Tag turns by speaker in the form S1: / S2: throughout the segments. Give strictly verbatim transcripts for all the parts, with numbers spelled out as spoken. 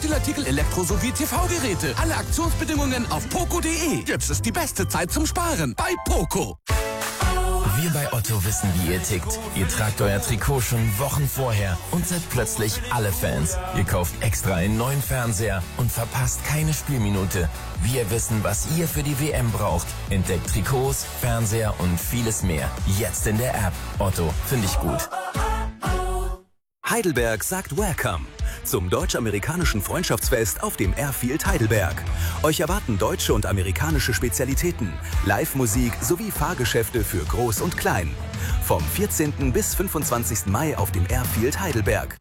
S1: Textilartikel, Elektro- sowie T V-Geräte. Alle Aktionsbedingungen auf poco punkt de. Jetzt ist die beste Zeit zum Sparen bei Poco.
S2: Wir bei Otto wissen, wie ihr tickt. Ihr tragt euer Trikot schon Wochen vorher und seid plötzlich alle Fans. Ihr kauft extra einen neuen Fernseher und verpasst keine Spielminute. Wir wissen, was ihr für die W M braucht. Entdeckt Trikots, Fernseher und vieles mehr. Jetzt in der App. Otto, finde ich gut.
S3: Heidelberg sagt Welcome zum deutsch-amerikanischen Freundschaftsfest auf dem Airfield Heidelberg. Euch erwarten deutsche und amerikanische Spezialitäten, Live-Musik sowie Fahrgeschäfte für Groß und Klein. Vom vierzehnten bis fünfundzwanzigsten Mai auf dem Airfield Heidelberg.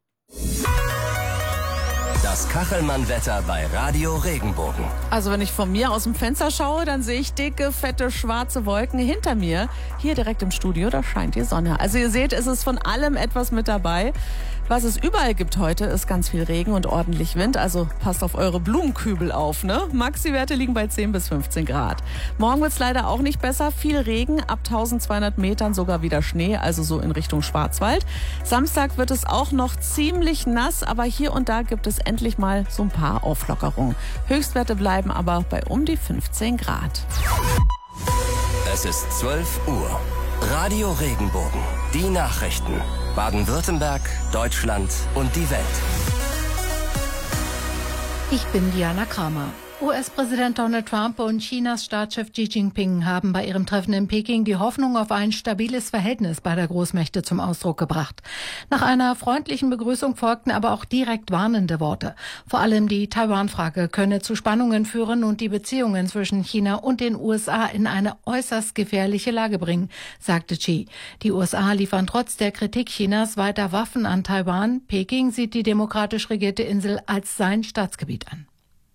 S4: Das Kachelmann-Wetter bei Radio Regenbogen.
S5: Also wenn ich von mir aus dem Fenster schaue, dann sehe ich dicke, fette, schwarze Wolken hinter mir. Hier direkt im Studio, da scheint die Sonne. Also ihr seht, es ist von allem etwas mit dabei. Was es überall gibt heute, ist ganz viel Regen und ordentlich Wind. Also passt auf eure Blumenkübel auf, ne? Maxi-Werte liegen bei zehn bis fünfzehn Grad. Morgen wird es leider auch nicht besser. Viel Regen, ab tausendzweihundert Metern sogar wieder Schnee, also so in Richtung Schwarzwald. Samstag wird es auch noch ziemlich nass, aber hier und da gibt es endlich mal so ein paar Auflockerungen. Höchstwerte bleiben aber bei um die fünfzehn Grad.
S4: Es ist zwölf Uhr. Radio Regenbogen. Die Nachrichten. Baden-Württemberg, Deutschland und die Welt.
S6: Ich bin Diana Kramer. U S-Präsident Donald Trump und Chinas Staatschef Xi Jinping haben bei ihrem Treffen in Peking die Hoffnung auf ein stabiles Verhältnis beider Großmächte zum Ausdruck gebracht. Nach einer freundlichen Begrüßung folgten aber auch direkt warnende Worte. Vor allem die Taiwan-Frage könne zu Spannungen führen und die Beziehungen zwischen China und den U S A in eine äußerst gefährliche Lage bringen, sagte Xi. Die U S A liefern trotz der Kritik Chinas weiter Waffen an Taiwan. Peking sieht die demokratisch regierte Insel als sein Staatsgebiet an.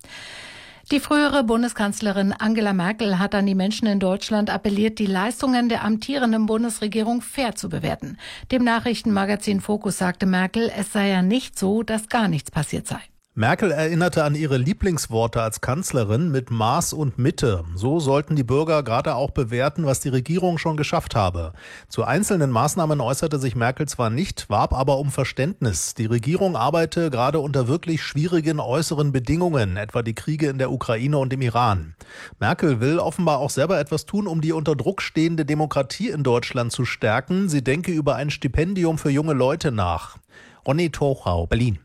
S6: Die frühere Bundeskanzlerin Angela Merkel hat an die Menschen in Deutschland appelliert, die Leistungen der amtierenden Bundesregierung fair zu bewerten. Dem Nachrichtenmagazin Focus sagte Merkel, es sei ja nicht so, dass gar nichts passiert sei.
S7: Merkel erinnerte an ihre Lieblingsworte als Kanzlerin mit Maß und Mitte. So sollten die Bürger gerade auch bewerten, was die Regierung schon geschafft habe. Zu einzelnen Maßnahmen äußerte sich Merkel zwar nicht, warb aber um Verständnis. Die Regierung arbeite gerade unter wirklich schwierigen äußeren Bedingungen, etwa die Kriege in der Ukraine und im Iran. Merkel will offenbar auch selber etwas tun, um die unter Druck stehende Demokratie in Deutschland zu stärken. Sie denke über ein Stipendium für junge Leute nach. Ronny Tochau, Berlin.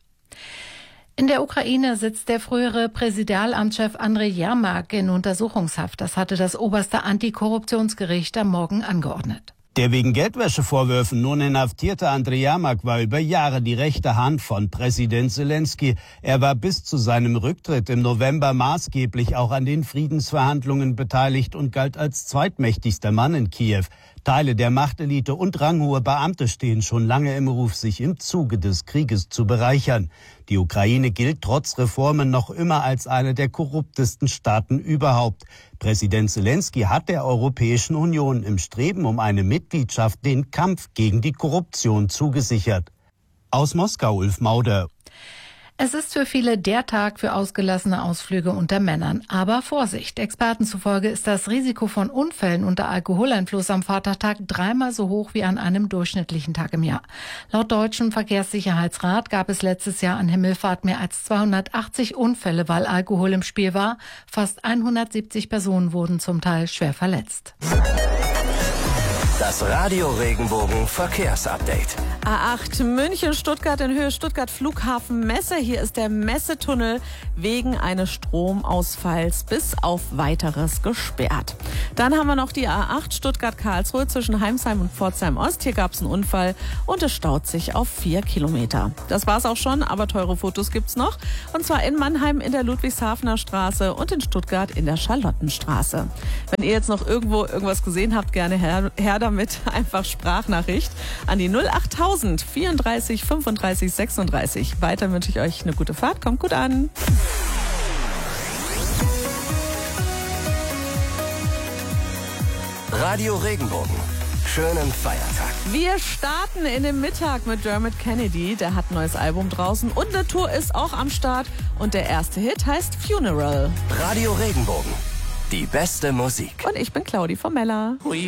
S6: In der Ukraine sitzt der frühere Präsidialamtschef Andrej Jermak in Untersuchungshaft. Das hatte das oberste Antikorruptionsgericht am Morgen angeordnet.
S8: Der wegen Geldwäschevorwürfen nun inhaftierte Andrej Jermak war über Jahre die rechte Hand von Präsident Selenskyj. Er war bis zu seinem Rücktritt im November maßgeblich auch an den Friedensverhandlungen beteiligt und galt als zweitmächtigster Mann in Kiew. Teile der Machtelite und ranghohe Beamte stehen schon lange im Ruf, sich im Zuge des Krieges zu bereichern. Die Ukraine gilt trotz Reformen noch immer als eine der korruptesten Staaten überhaupt. Präsident Selenskyj hat der Europäischen Union im Streben um eine Mitgliedschaft den Kampf gegen die Korruption zugesichert. Aus Moskau, Ulf Mauder.
S6: Es ist für viele der Tag für ausgelassene Ausflüge unter Männern. Aber Vorsicht! Experten zufolge ist das Risiko von Unfällen unter Alkoholeinfluss am Vatertag dreimal so hoch wie an einem durchschnittlichen Tag im Jahr. Laut Deutschem Verkehrssicherheitsrat gab es letztes Jahr an Himmelfahrt mehr als zweihundertachtzig Unfälle, weil Alkohol im Spiel war. Fast hundertsiebzig Personen wurden zum Teil schwer verletzt.
S4: Das Radio Regenbogen Verkehrsupdate.
S5: A acht München-Stuttgart in Höhe Stuttgart Flughafen Messe. Hier ist der Messetunnel wegen eines Stromausfalls bis auf Weiteres gesperrt. Dann haben wir noch die A acht Stuttgart-Karlsruhe zwischen Heimsheim und Pforzheim Ost. Hier gab es einen Unfall und es staut sich auf vier Kilometer. Das war's auch schon, aber teure Fotos gibt's noch. Und zwar in Mannheim in der Ludwigshafener Straße und in Stuttgart in der Charlottenstraße. Wenn ihr jetzt noch irgendwo irgendwas gesehen habt, gerne her, her damit. Einfach Sprachnachricht an die null achttausend vierunddreißig fünfunddreißig sechsunddreißig. Weiter wünsche ich euch eine gute Fahrt. Kommt gut an.
S4: Radio Regenbogen. Schönen Feiertag.
S5: Wir starten in den Mittag mit Dermot Kennedy. Der hat ein neues Album draußen und eine Tour ist auch am Start. Und der erste Hit heißt Funeral.
S4: Radio Regenbogen. Die beste Musik.
S5: Und ich bin Claudi Formella.